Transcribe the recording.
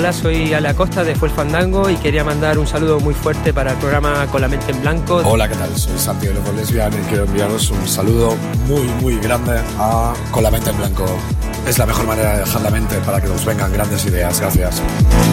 Hola, soy Ale Acosta de Fue el Fandango y quería mandar un saludo muy fuerte para el programa Con la mente en blanco. Hola, ¿qué tal? Soy Santi de Los Lesbian y quiero enviaros un saludo muy grande a Con la mente en blanco. Es la mejor manera de dejar la mente para que nos vengan grandes ideas. Gracias.